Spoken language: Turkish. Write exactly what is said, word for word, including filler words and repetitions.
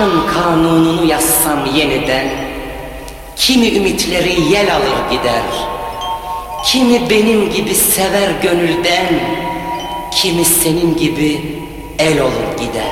Aşkın kanununu yazsam yeniden, kimi ümitleri yel alır gider, kimi benim gibi sever gönülden, kimi senin gibi el olur gider.